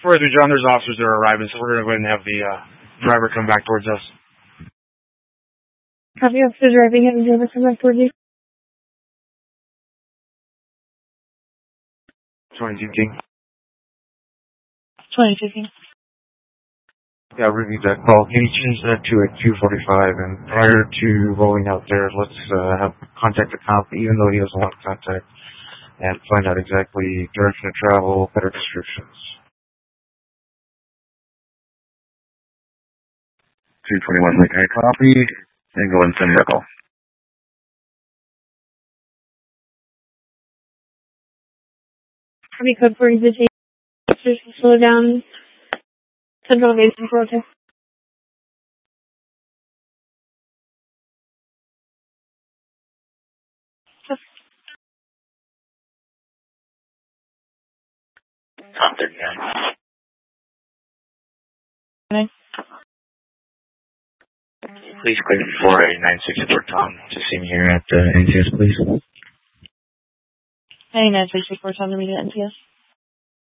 483 John, there's officers that are arriving, so we're going to go ahead and have the driver come back towards us. Copy, officer driving and driver come back towards you. 22 King. 22 King. Yeah, review that call. Can you change that to a 245? And prior to rolling out there, let's have contact the cop, even though he doesn't want contact, and find out exactly direction of travel, better descriptions. 221, make a copy, and go and send me a call. Copy code for existing officers to slow down Central Basin protest. Tom 39. Please clear for a 964 Tom to see me here at NTS, please. Hey, 964 Tom to meet at NTS.